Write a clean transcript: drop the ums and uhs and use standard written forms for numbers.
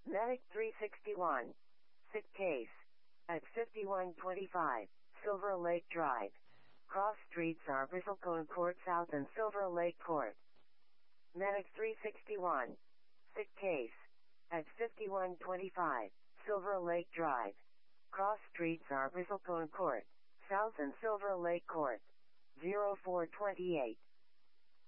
Medic 361. Sick case. At 5125, Silver Lake Drive. Cross streets are Bristlecone Court South and Silver Lake Court. Medic 361. Sick case. At 5125, Silver Lake Drive. Cross streets are Bristlecone Court South and Silver Lake Court. 0428.